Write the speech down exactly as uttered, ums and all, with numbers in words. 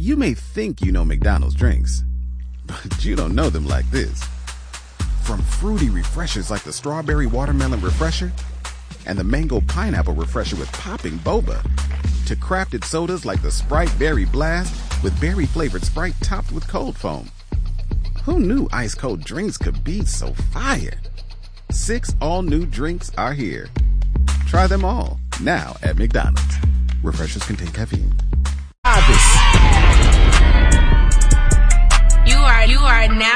You may think you know McDonald's drinks, but you don't know them like this. From fruity refreshers like the Strawberry Watermelon Refresher and the Mango Pineapple Refresher with popping boba, to crafted sodas like the Sprite Berry Blast with berry-flavored Sprite topped with cold foam. Who knew ice-cold drinks could be so fire? Six all-new drinks are here. Try them all, now at McDonald's. Refreshers contain caffeine. You are, you are now